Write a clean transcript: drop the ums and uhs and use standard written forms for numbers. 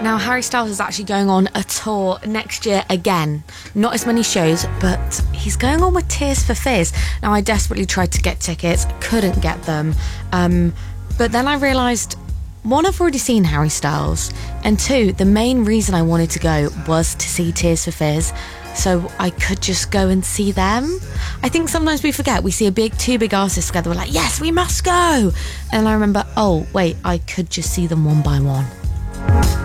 Now, Harry Styles is actually going on a tour next year again. Not as many shows, but he's going on with Tears for Fears. Now, I desperately tried to get tickets, couldn't get them. But then I realised, one, I've already seen Harry Styles, and two, the main reason I wanted to go was to see Tears for Fears, so I could just go and see them. I think sometimes we forget, we see two big artists together, we're like, yes, we must go! And I remember, oh, wait, I could just see them one by one.